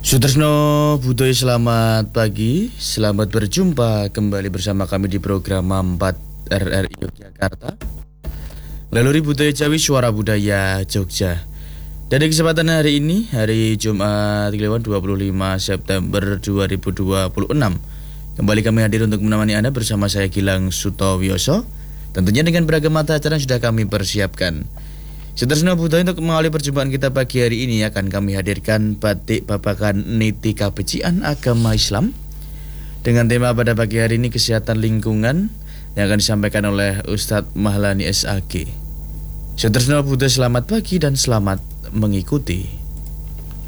Sutresno Budoy, selamat pagi. Selamat berjumpa kembali bersama kami di program 4 RRI Yogyakarta, Laluri Budaya Jawi, Suara Budaya Jogja. Dan di kesempatan hari ini, hari Jumat 25 September 2026, kembali kami hadir untuk menemani Anda bersama saya Gilang Sutowioso. Tentunya dengan beragam mata acara yang sudah kami persiapkan. Sutresno Budoy, untuk mengawali perjumpaan kita pagi hari ini akan kami hadirkan batik babakan Niti Kabecikan Agama Islam dengan tema pada pagi hari ini kesehatan lingkungan yang akan disampaikan oleh Ustadz Mahlani SAG. Sutresno Budoy, selamat pagi dan selamat mengikuti.